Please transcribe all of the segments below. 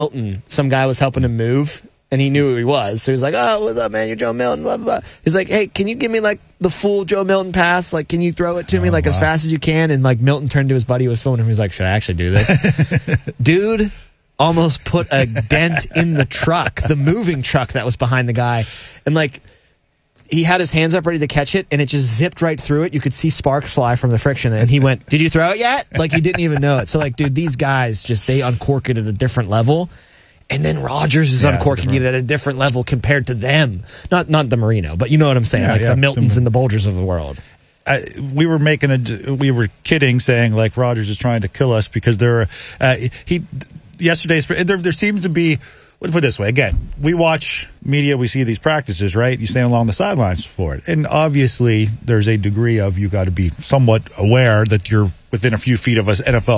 Milton, some guy was helping him move, and he knew who he was. So he was like, "Oh, what's up, man? You're Joe Milton." Blah, blah, blah. He's like, "Hey, can you give me like the full Joe Milton pass? Like, can you throw it to me as fast as you can?" And like Milton turned to his buddy who was filming him. He's like, "Should I actually do this?" Dude almost put a dent in the truck, the moving truck that was behind the guy, and like he had his hands up ready to catch it, and it just zipped right through it. You could see sparks fly from the friction, and he went, "Did you throw it yet?" Like he didn't even know it. So like, dude, these guys they uncork it at a different level. And then Rodgers is uncorking it at a different level compared to them. Not the Marino, but you know what I'm saying, the Miltons and the Bolgers of the world. We were kidding, saying like Rodgers is trying to kill us because there seems to be. Let's put it this way. Again, we watch media, we see these practices, right? You stand along the sidelines for it. And obviously, there's a degree of you got to be somewhat aware that you're within a few feet of an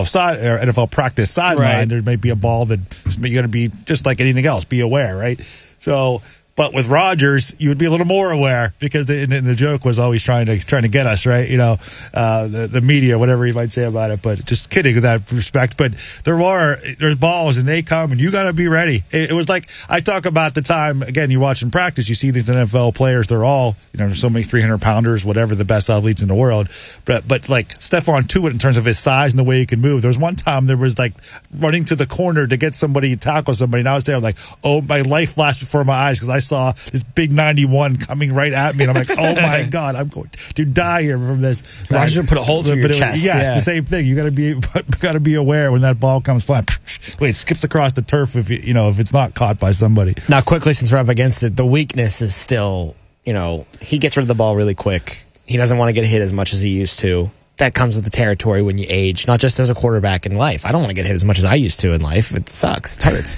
NFL practice sideline. Right. There may be a ball that you got to be just like anything else, be aware, right? So, but with Rodgers, you would be a little more aware because the joke was always trying to get us, right? You know, the media, whatever you might say about it, but just kidding with that respect. But there's balls and they come and you got to be ready. It was like I talk about the time again. You watch in practice, you see these NFL players. They're all there's so many 300-pounders, whatever the best athletes in the world. But like Stephon Tuitt in terms of his size and the way he can move. There was one time there was like running to the corner to get somebody, tackle somebody, and I was there like, oh, my life flashed before my eyes because I saw this big 91 coming right at me, and I'm like, oh my God, I'm going to die here from this. Rodgers put a hole through your chest. It's the same thing. You got to be aware when that ball comes flying. Wait, it skips across the turf if it's not caught by somebody. Now, quickly, since we're up against it, the weakness is still, he gets rid of the ball really quick. He doesn't want to get hit as much as he used to. That comes with the territory when you age, not just as a quarterback in life. I don't want to get hit as much as I used to in life. It sucks. It hurts.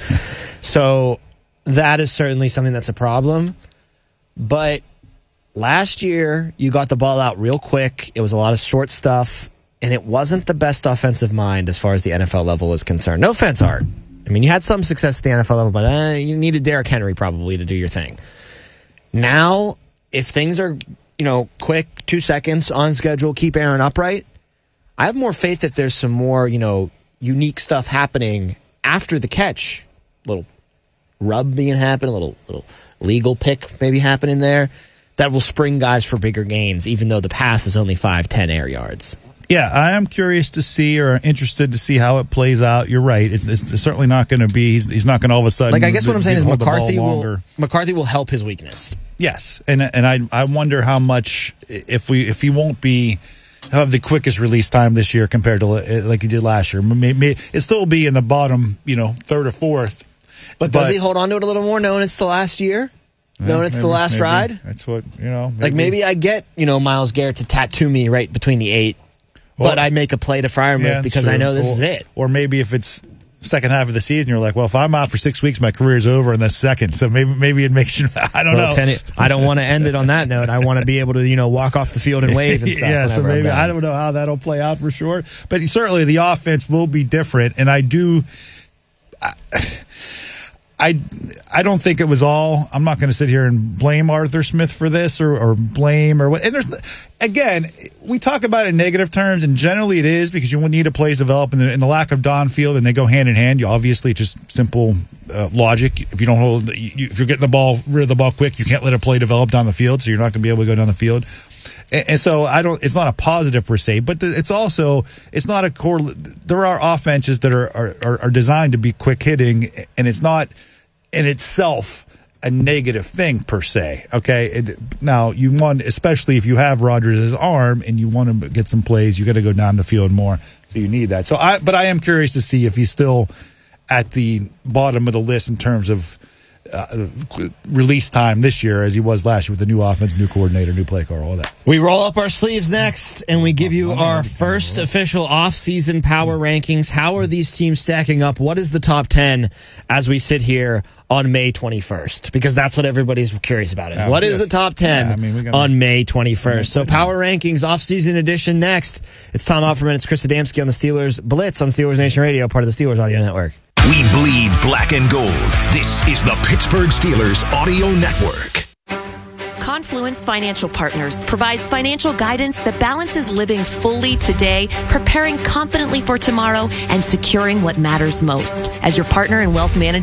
So that is certainly something that's a problem. But last year, you got the ball out real quick. It was a lot of short stuff, and it wasn't the best offensive mind as far as the NFL level is concerned. No offense, Art. I mean, you had some success at the NFL level, but you needed Derrick Henry probably to do your thing. Now, if things are, quick, 2 seconds on schedule, keep Aaron upright, I have more faith that there's some more, unique stuff happening after the catch. Little rub being happen, a little legal pick maybe happening there that will spring guys for bigger gains, even though the pass is only 5-10 air yards. Yeah, I am curious to see or interested to see how it plays out. You're right. It's certainly not going to be. He's not going to all of a sudden. Like I guess what I'm saying is McCarthy will help his weakness. Yes, and I wonder how much if he won't be have the quickest release time this year compared to like he did last year. Maybe it still be in the bottom, third or fourth. But does he hold on to it a little more, knowing it's the last year? Knowing it's the last ride? That's what, Maybe I get, Myles Garrett to tattoo me right between the 8, but I make a play to Freiermuth because I know this is it. Or maybe if it's second half of the season, you're like, well, if I'm out for 6 weeks, my career's over in the second. So maybe it makes you, I don't know. I don't want to end it on that note. I want to be able to, walk off the field and wave and stuff. Yeah, so maybe, I don't know how that'll play out for sure. But certainly the offense will be different. And I don't think it was all. I'm not going to sit here and blame Arthur Smith for this or blame or what. And again, we talk about it in negative terms, and generally it is because you need a plays develop in the lack of downfield, and they go hand in hand. You obviously just simple logic. If you don't hold, if you're getting rid of the ball quick, you can't let a play develop down the field, so you're not going to be able to go down the field. And so it's not a positive per se, but it's not a core. There are offenses that are designed to be quick hitting, and it's not in itself a negative thing per se. Okay. Now you want, especially if you have Rodgers' arm and you want to get some plays, you got to go down the field more. So you need that. But I am curious to see if he's still at the bottom of the list in terms of release time this year as he was last year with the new offense, new coordinator, new play caller, all that. We roll up our sleeves next and we give you our first official off-season power rankings. How are these teams stacking up? What is the top 10 as we sit here on May 21st? Because that's what everybody's curious about. What is the top 10 on May 21st? So power rankings, off-season edition next. It's Tom Opferman. It's Chris Adamski on the Steelers Blitz on Steelers Nation Radio, part of the Steelers Audio Network. We bleed black and gold. This is the Pittsburgh Steelers Audio Network. Conflict Affluence Financial Partners provides financial guidance that balances living fully today, preparing confidently for tomorrow, and securing what matters most. As your partner in wealth management,